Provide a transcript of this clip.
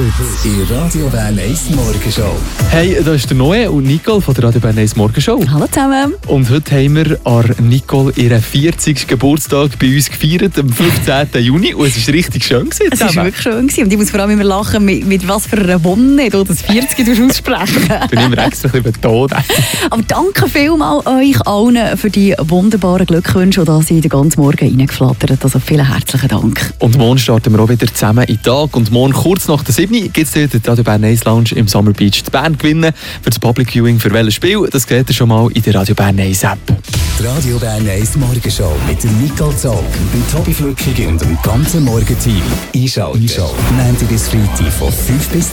in Radio Bern 1 Morgenshow. Hey, da ist der Noe und Nicole von der Radio Bern 1 Morgenshow. Hallo zusammen. Und heute haben wir an Nicole ihren 40. Geburtstag bei uns gefeiert, am 15. Juni. Und es war richtig schön. Es war wirklich schön. Und ich muss vor allem immer lachen, mit was für einer Wonne du das 40 aussprechen. Ich bin immer extra ein bisschen betont. Aber danke vielmals euch allen für die wunderbaren Glückwünsche, die Sie den ganzen Morgen reingeflattert. Also vielen herzlichen Dank. Und morgen starten wir auch wieder zusammen in den Tag. Und morgen kurz nach der 7 gibt es den Radio Bern 1 Lounge im Summer Beach zu Bern gewinnen. Für das Public Viewing für welches Spiel, das seht ihr schon mal in der Radio Bern 1 App. Die Radio Bern 1 Morgenshow mit der Nicole Zog, dem Tobi Flückig und dem ganzen Morgenteam. Einschalten. Montag bis Freitag von 5 bis